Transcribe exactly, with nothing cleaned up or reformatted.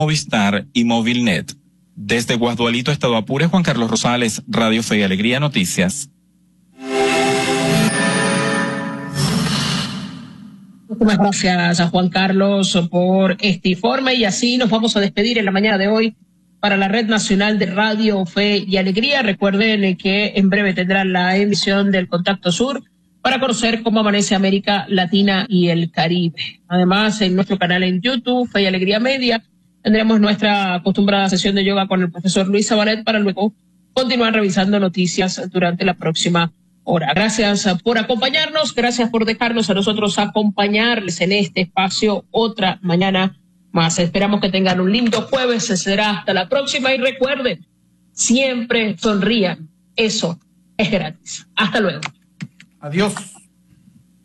Movistar y Movilnet. Desde Guasdualito, Estado Apure, Juan Carlos Rosales, Radio Fe y Alegría Noticias. Muchas gracias a Juan Carlos por este informe, y así nos vamos a despedir en la mañana de hoy para la Red Nacional de Radio Fe y Alegría. Recuerden que en breve tendrán la emisión del Contacto Sur para conocer cómo amanece América Latina y el Caribe. Además, en nuestro canal en YouTube, Fe y Alegría Media, tendremos nuestra acostumbrada sesión de yoga con el profesor Luis Sabalet para luego continuar revisando noticias durante la próxima hora. Gracias por acompañarnos, gracias por dejarnos a nosotros acompañarles en este espacio otra mañana más. Esperamos que tengan un lindo jueves, será hasta la próxima, y recuerden, siempre sonrían, eso es gratis. Hasta luego. Adiós.